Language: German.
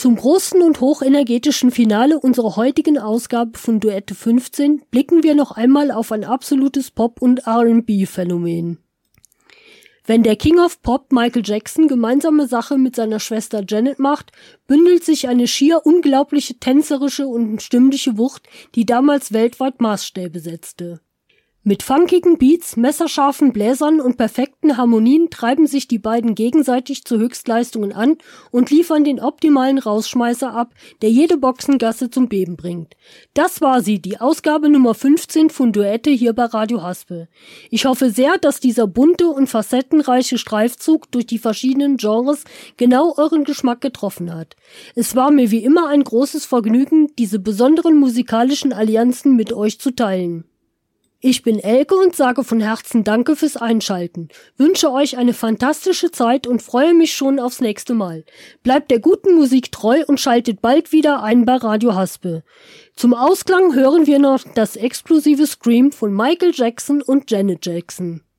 Zum großen und hochenergetischen Finale unserer heutigen Ausgabe von Duette 15 blicken wir noch einmal auf ein absolutes Pop- und R&B-Phänomen. Wenn der King of Pop Michael Jackson gemeinsame Sache mit seiner Schwester Janet macht, bündelt sich eine schier unglaubliche tänzerische und stimmliche Wucht, die damals weltweit Maßstäbe setzte. Mit funkigen Beats, messerscharfen Bläsern und perfekten Harmonien treiben sich die beiden gegenseitig zu Höchstleistungen an und liefern den optimalen Rausschmeißer ab, der jede Boxengasse zum Beben bringt. Das war sie, die Ausgabe Nummer 15 von Duette hier bei Radio Haspel. Ich hoffe sehr, dass dieser bunte und facettenreiche Streifzug durch die verschiedenen Genres genau euren Geschmack getroffen hat. Es war mir wie immer ein großes Vergnügen, diese besonderen musikalischen Allianzen mit euch zu teilen. Ich bin Elke und sage von Herzen Danke fürs Einschalten, wünsche euch eine fantastische Zeit und freue mich schon aufs nächste Mal. Bleibt der guten Musik treu und schaltet bald wieder ein bei Radio Haspel. Zum Ausklang hören wir noch das explosive Scream von Michael Jackson und Janet Jackson.